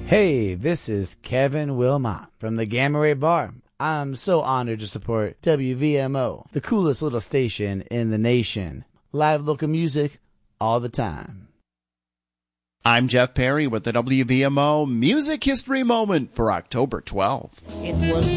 Hey, this is Kevin Wilmot from the Gamma Ray Bar. I'm so honored to support WVMO, the coolest little station in the nation. Live local music all the time. I'm Jeff Perry with the WVMO Music History Moment for October 12th. It was